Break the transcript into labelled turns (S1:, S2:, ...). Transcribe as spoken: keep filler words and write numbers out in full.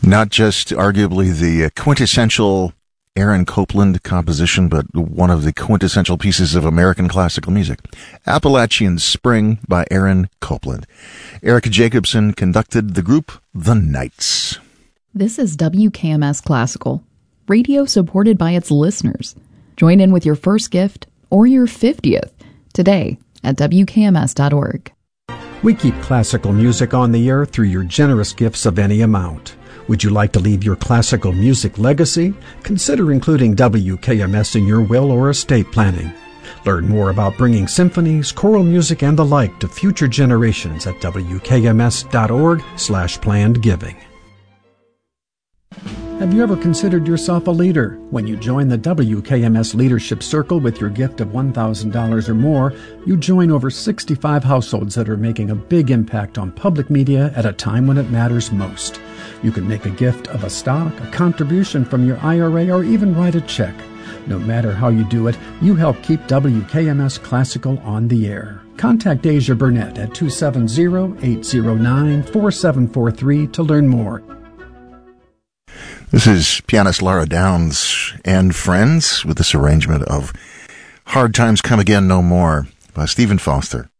S1: Not just arguably the quintessential Aaron Copland composition, but one of the quintessential pieces of American classical music. Appalachian Spring by Aaron Copland. Eric Jacobson conducted the group The Knights.
S2: This is W K M S Classical, radio supported by its listeners. Join in with your first gift or your fiftieth today at W K M S dot org.
S3: We keep classical music on the air through your generous gifts of any amount. Would you like to leave your classical music legacy? Consider including W K M S in your will or estate planning. Learn more about bringing symphonies, choral music, and the like to future generations at W K M S dot org slash planned giving. Have you ever considered yourself a leader? When you join the W K M S Leadership Circle with your gift of one thousand dollars or more, you join over sixty-five households that are making a big impact on public media at a time when it matters most. You can make a gift of a stock, a contribution from your I R A, or even write a check. No matter how you do it, you help keep W K M S Classical on the air. Contact Asia Burnett at two seven zero, eight zero nine, four seven four three to learn more.
S1: This is pianist Laura Downs and friends with this arrangement of Hard Times Come Again No More by Stephen Foster.